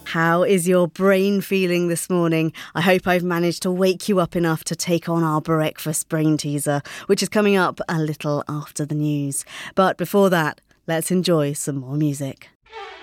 How is your brain feeling this morning? I hope I've managed to wake you up enough to take on our breakfast brain teaser, which is coming up a little after the news. But before that, let's enjoy some more music.